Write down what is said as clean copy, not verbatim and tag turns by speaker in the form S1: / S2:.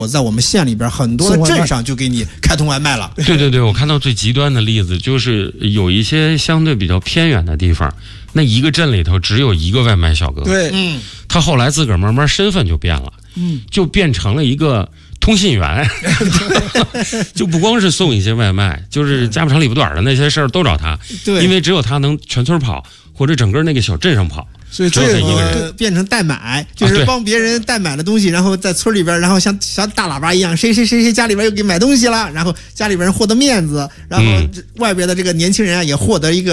S1: 我在我们县里边很多的镇上就给你开通外卖了。
S2: 对，我看到最极端的例子就是有一些相对比较偏远的地方，那一个镇里头只有一个外卖小哥。
S1: 对，
S2: 他后来自个儿慢慢身份就变了，就变成了一个通信员，就不光是送一些外卖，就是家不长里不短的那些事儿都找他。
S1: 对，
S2: 因为只有他能全村跑，或者整个那个小镇上跑。
S1: 所以这个变成代买，就是帮别人代买的东西，然后在村里边，然后像大喇叭一样，谁家里边又给买东西了，然后家里边人获得面子，然后外边的这个年轻人啊也获得一个